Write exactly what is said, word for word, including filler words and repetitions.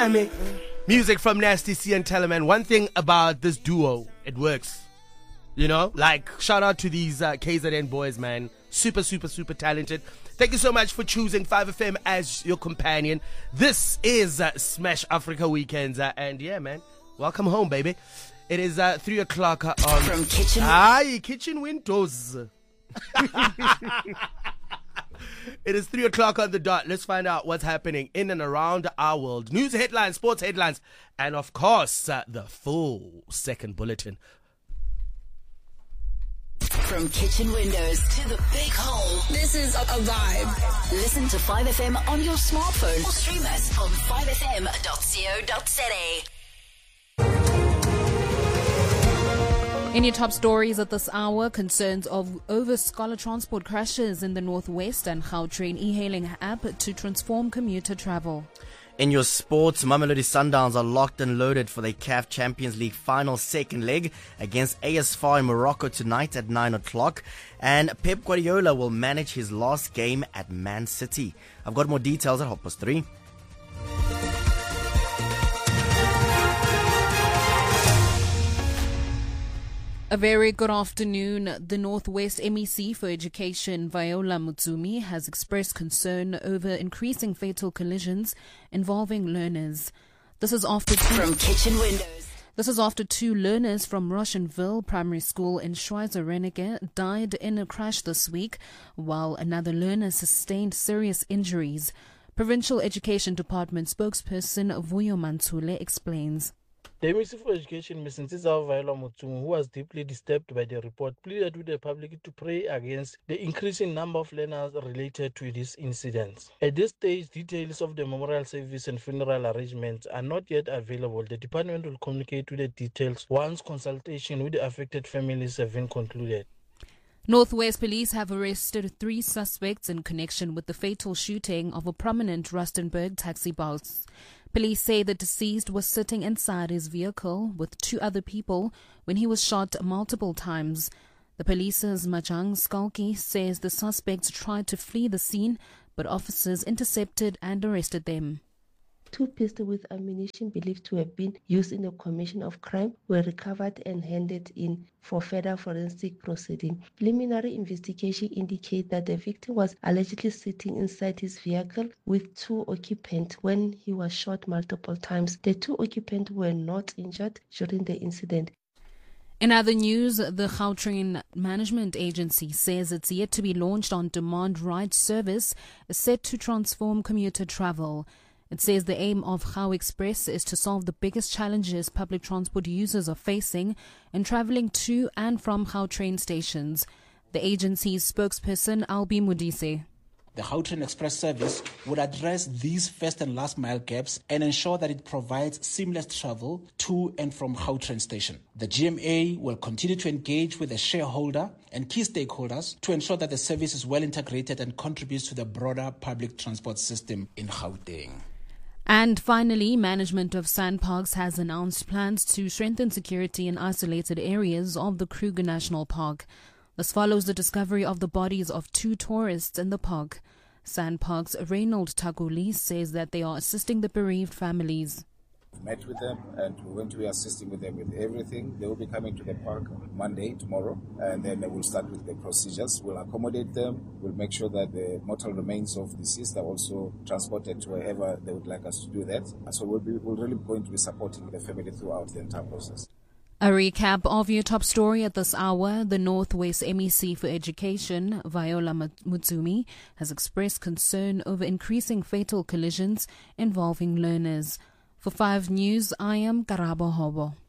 Sammy. Music from Nasty C and Teleman. One thing about this duo, it works. You know, like, shout out to these uh, K Z N boys, man. Super, super, super talented. Thank you so much for choosing five F M as your companion. This is uh, Smash Africa Weekends. Uh, and yeah, man, welcome home, baby. It is uh, three o'clock uh, on... From kitchen... Aye, kitchen windows. It is three o'clock on the dot. Let's find out what's happening in and around our world. News headlines, sports headlines, and of course, uh, the full second bulletin. From kitchen windows to the big hole. This is a vibe. Listen to five F M on your smartphone or stream us on five f m dot co dot z a. In your top stories at this hour, concerns of over-scholar transport crashes in the northwest and Gautrain e-hailing app to transform commuter travel. In your sports, Mamelodi Sundowns are locked and loaded for the C A F Champions League final second leg against A S F A R in Morocco tonight at nine o'clock. And Pep Guardiola will manage his last game at Man City. I've got more details at half past three. A very good afternoon. The Northwest M E C for Education, Viola Mutsumi, has expressed concern over increasing fatal collisions involving learners. This is after two, From kitchen windows. This is after two learners from Roshenville Primary School in Schweizer Renege died in a crash this week, while another learner sustained serious injuries. Provincial Education Department spokesperson Vuyo Mantsule explains. The M E C for Education, Miz Ntsiza Viola Mutsumi, who was deeply disturbed by the report, pleaded with the public to pray against the increasing number of learners related to this incident. At this stage, details of the memorial service and funeral arrangements are not yet available. The department will communicate with the details once consultation with the affected families have been concluded. Northwest Police have arrested three suspects in connection with the fatal shooting of a prominent Rustenburg taxi boss. Police say the deceased was sitting inside his vehicle with two other people when he was shot multiple times. The police's Majang Skalki says the suspects tried to flee the scene, but officers intercepted and arrested them. Two pistols with ammunition believed to have been used in the commission of crime were recovered and handed in for further forensic proceeding. Preliminary investigation indicate that the victim was allegedly sitting inside his vehicle with two occupants when he was shot multiple times. The two occupants were not injured during the incident. In other news, the Gautrain Management Agency says it's yet to be launched on-demand ride service set to transform commuter travel. It says the aim of Gau Express is to solve the biggest challenges public transport users are facing in traveling to and from Gautrain stations. The agency's spokesperson, Albi Mudise. The Gautrain Express service would address these first and last mile gaps and ensure that it provides seamless travel to and from Gautrain station. The G M A will continue to engage with the shareholder and key stakeholders to ensure that the service is well integrated and contributes to the broader public transport system in Gauteng. And finally, management of SANParks has announced plans to strengthen security in isolated areas of the Kruger National Park. This follows the discovery of the bodies of two tourists in the park. SANParks' Reynold Taguli says that they are assisting the bereaved families. We've met with them and we're going to be assisting with them with everything. They will be coming to the park Monday, tomorrow, and then we'll start with the procedures. We'll accommodate them. We'll make sure that the mortal remains of deceased are also transported to wherever they would like us to do that. So we'll, be, we'll really going to be supporting the family throughout the entire process. A recap of your top story at this hour. The Northwest M E C for Education, Viola Mutsumi, has expressed concern over increasing fatal collisions involving learners. For five News, I am Karabo Hobo.